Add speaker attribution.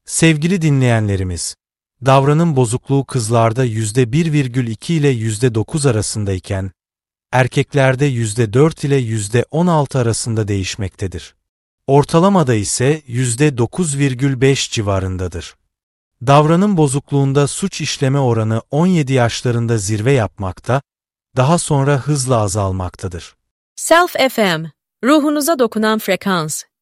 Speaker 1: Sevgili dinleyenlerimiz, davranım bozukluğu kızlarda %1,2 ile %9 arasındayken, erkeklerde %4 ile %16 arasında değişmektedir. Ortalamada ise %9,5 civarındadır. Davranım bozukluğunda suç işleme oranı 17 yaşlarında zirve yapmakta, daha sonra hızla azalmaktadır.
Speaker 2: Self FM, ruhunuza dokunan frekans.